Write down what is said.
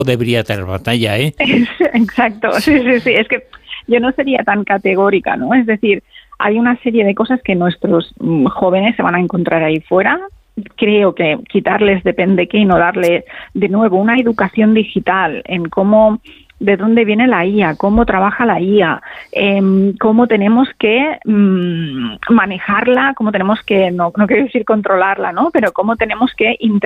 debería tener pantalla, ¿eh? Exacto, sí. Es que yo no sería tan categórica, ¿no? Es decir, hay una serie de cosas que nuestros jóvenes se van a encontrar ahí fuera. Creo que quitarles depende qué y no darle de nuevo una educación digital en cómo, de dónde viene la IA, cómo trabaja la IA, cómo tenemos que manejarla, cómo tenemos que, no quiero decir controlarla, ¿no? Pero cómo tenemos que